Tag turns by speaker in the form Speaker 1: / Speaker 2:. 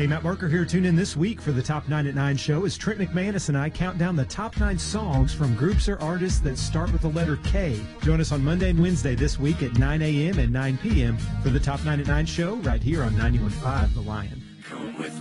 Speaker 1: Hey, Matt Barker here. Tune in this week for the Top 9 at 9 show as Trent McManus and I count down the top 9 songs from groups or artists that start with the letter K. Join us on Monday and Wednesday this week at 9 a.m. and 9 p.m. for the Top 9 at 9 show right here on 91.5 The Lion.